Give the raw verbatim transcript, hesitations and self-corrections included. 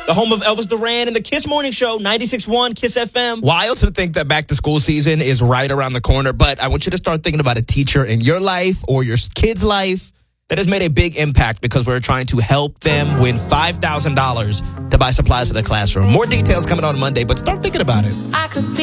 the home of Elvis Duran and the Kiss Morning Show, ninety-six point one Kiss F M. Wild to think that back to school season is right around the corner, but I want you to start thinking about a teacher in your life or your kid's life that has made a big impact because we're trying to help them win five thousand dollars to buy supplies for their classroom. More details coming on Monday, but start thinking about it. I could be